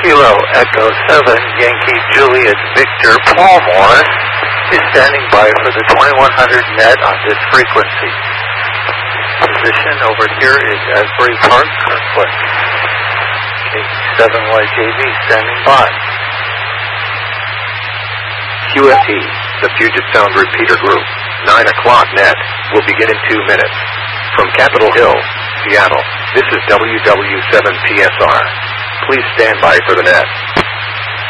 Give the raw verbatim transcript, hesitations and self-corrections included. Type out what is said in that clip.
Kilo Echo seven, Yankee Juliet Victor, Paul Morris is standing by for the twenty-one hundred net on this frequency. Position over here is Asbury Park, Kirkwood. K seven Y J V standing by. Q F T, the Puget Sound Repeater Group, nine o'clock net, will begin in two minutes. From Capitol Hill, Seattle, this is W W seven P S R. Please stand by for the net.